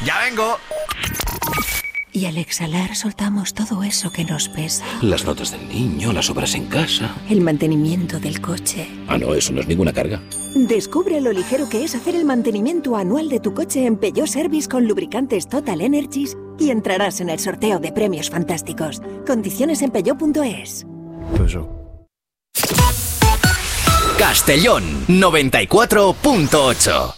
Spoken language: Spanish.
¡Ya vengo! Y al exhalar soltamos todo eso que nos pesa. Las notas del niño, las obras en casa. El mantenimiento del coche. Ah, no, eso no es ninguna carga. Descubre lo ligero que es hacer el mantenimiento anual de tu coche en Peugeot Service con lubricantes Total Energies y entrarás en el sorteo de premios fantásticos. Condiciones en peugeot.es. Castellón 94.8.